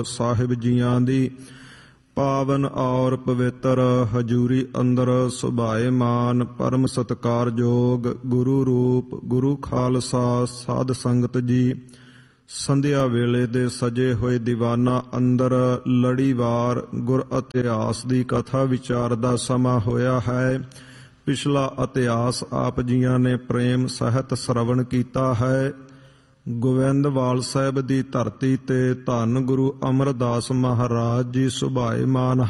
ਸਾਹਿਬ ਜੀਆਂ ਦੀ ਪਾਵਨ ਔਰ ਪਵਿੱਤਰ ਹਜੂਰੀ ਅੰਦਰ ਸੁਭਾਏਮਾਨ ਪਰਮ ਸਤਿਕਾਰਯੋਗ ਗੁਰੂ ਰੂਪ ਗੁਰੂ ਖਾਲਸਾ ਸਾਧ ਸੰਗਤ ਜੀ, ਸੰਧਿਆ ਵੇਲੇ ਦੇ ਸਜੇ ਹੋਏ ਦੀਵਾਨਾਂ ਅੰਦਰ ਲੜੀਵਾਰ ਗੁਰ ਇਤਿਹਾਸ ਦੀ ਕਥਾ ਵਿਚਾਰ ਦਾ ਸਮਾਂ ਹੋਇਆ ਹੈ। ਪਿਛਲਾ ਇਤਿਹਾਸ ਆਪ ਜੀਆਂ ਨੇ ਪ੍ਰੇਮ ਸਹਿਤ ਸਰਵਣ ਕੀਤਾ ਹੈ। ਗੋਬਿੰਦਵਾਲ ਸਾਹਿਬ ਦੀ ਧਰਤੀ ਤੇ ਧੰਨ ਗੁਰੂ ਅਮਰਦਾਸ ਮਹਾਰਾਜ ਜੀ ਸੁਭਾਏਮਾਨ